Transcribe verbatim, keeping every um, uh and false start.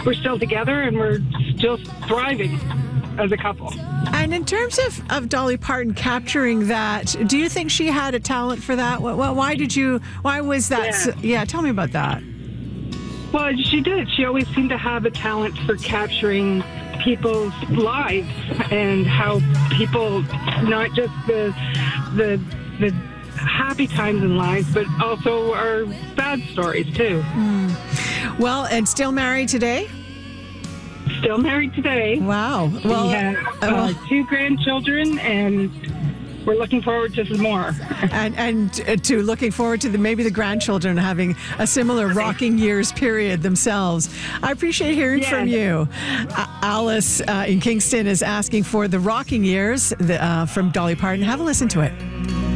we're still together and we're still thriving as a couple. And in terms of, of Dolly Parton capturing that, do you think she had a talent for that? Wh- wh- Why did you, why was that? Yeah. So, yeah, tell me about that. Well, she did. She always seemed to have a talent for capturing people's lives and how people, not just the the the happy times in lives, but also our bad stories too. Mm. Well, and still married today? Still married today. Wow. Well, we have uh, uh, two grandchildren, and we're looking forward to some more. and and to looking forward to the, maybe the grandchildren having a similar rocking years period themselves. I appreciate hearing Yeah. from you. Uh, Alice uh, in Kingston is asking for the rocking years the, uh, from Dolly Parton. Have a listen to it.